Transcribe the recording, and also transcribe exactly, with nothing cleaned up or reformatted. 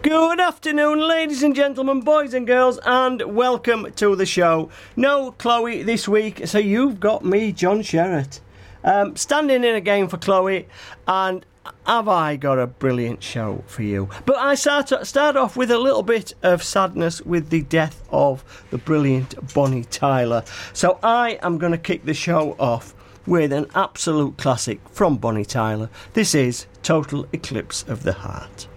Good afternoon, ladies and gentlemen, boys and girls, and welcome to the show. No Chloe this week, so you've got me, John Sherratt, um, standing in again for Chloe, and have I got a brilliant show for you. But I start, start off with a little bit of sadness with the death of the brilliant Bonnie Tyler. So I am going to kick the show off with an absolute classic from Bonnie Tyler. This is Total Eclipse of the Heart.